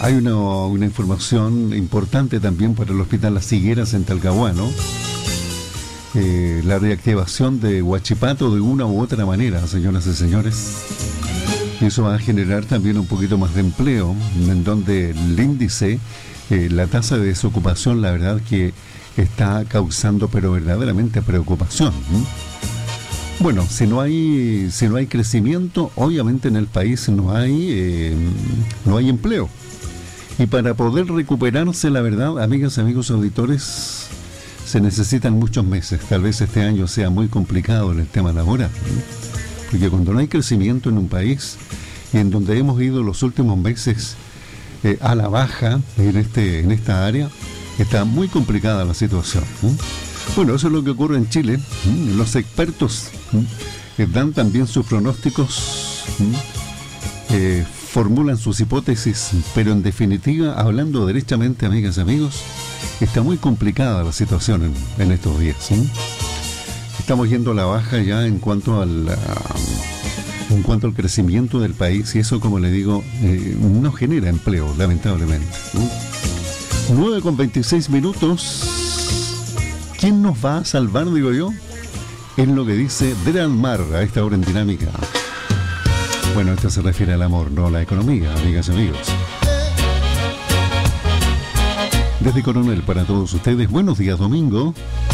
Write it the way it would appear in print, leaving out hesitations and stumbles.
hay una información importante también para el Hospital Las Higueras en Talcahuano. La reactivación de Huachipato de una u otra manera, señoras y señores. Y eso va a generar también un poquito más de empleo, en donde el índice, la tasa de desocupación, la verdad que está causando pero verdaderamente preocupación. Bueno, si no hay crecimiento, obviamente en el país no hay empleo. Y para poder recuperarse, la verdad, amigas, amigos auditores, se necesitan muchos meses. Tal vez este año sea muy complicado en el tema laboral, porque cuando no hay crecimiento en un país, y en donde hemos ido los últimos meses a la baja en esta área, está muy complicada la situación. Bueno, eso es lo que ocurre en Chile. Los expertos dan también sus pronósticos, formulan sus hipótesis, pero en definitiva, hablando derechamente, amigas y amigos, está muy complicada la situación en estos días. Estamos yendo a la baja ya en cuanto al crecimiento del país, y eso, como le digo, no genera empleo, lamentablemente. 9:26. ¿Quién nos va a salvar, digo yo? Es lo que dice Deran Mar a esta hora en Dinámica. Bueno, esto se refiere al amor, no a la economía, amigas y amigos. Desde Coronel para todos ustedes, buenos días, domingo.